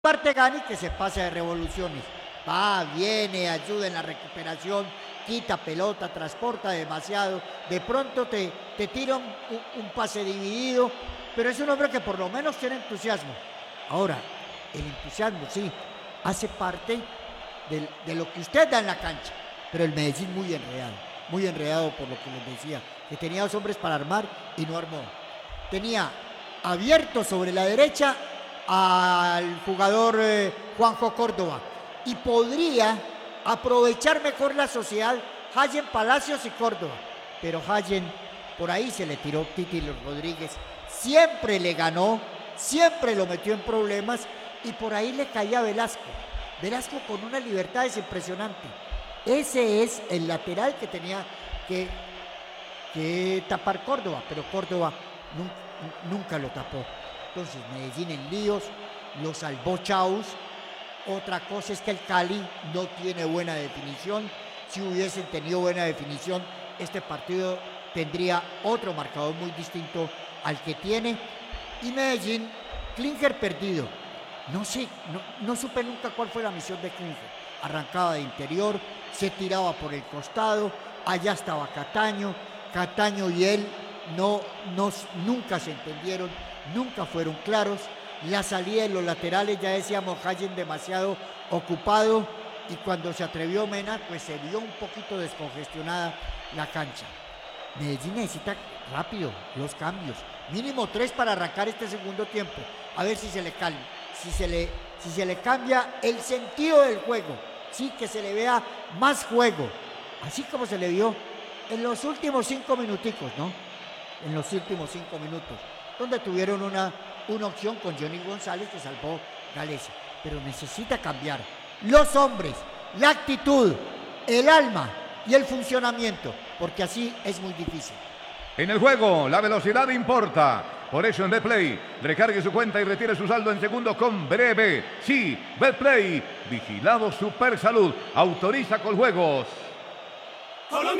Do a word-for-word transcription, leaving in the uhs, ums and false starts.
parte gana y que se pase de revoluciones. Va, viene, ayuda en la recuperación, quita pelota, transporta demasiado. De pronto te, te tira un, un, un pase dividido, pero es un hombre que por lo menos tiene entusiasmo. Ahora, el entusiasmo, sí, hace parte de, de lo que usted da en la cancha, pero el Medellín muy enredado, muy enredado por lo que les decía, que tenía dos hombres para armar y no armó. Tenía abierto sobre la derecha al jugador eh, Juanjo Córdoba y podría aprovechar mejor la sociedad Hayen Palacios y Córdoba, pero Hayen por ahí se le tiró Titi Rodríguez, siempre le ganó, siempre lo metió en problemas y por ahí le caía Velasco, Velasco con una libertad impresionante. Ese es el lateral que tenía que, que tapar Córdoba, pero Córdoba nunca, nunca lo tapó. Entonces Medellín en líos, lo salvó Chaus. Otra cosa es que el Cali no tiene buena definición. Si hubiesen tenido buena definición, este partido tendría otro marcador muy distinto al que tiene. Y Medellín, Klinger perdido. No sé, no, no supe nunca cuál fue la misión de Klinger. Arrancaba de interior, se tiraba por el costado, allá estaba Cataño. Cataño y él no, no, nunca se entendieron, nunca fueron claros. La salida de los laterales, ya decíamos, Hayen demasiado ocupado y cuando se atrevió Mena, pues se vio un poquito descongestionada la cancha. Medellín necesita rápido los cambios, mínimo tres para arrancar este segundo tiempo, a ver si se le calma, si se le, si se le cambia el sentido del juego, sí, que se le vea más juego, así como se le vio en los últimos cinco minuticos, ¿no? En los últimos cinco minutos, donde tuvieron una, una opción con Johnny González que salvó Galecia, pero necesita cambiar los hombres, la actitud, el alma y el funcionamiento, porque así es muy difícil. En el juego, la velocidad importa. Por eso en Betplay, recargue su cuenta y retire su saldo en segundos con breve. Sí, Betplay, vigilado Super Salud, autoriza con juegos. Colombia.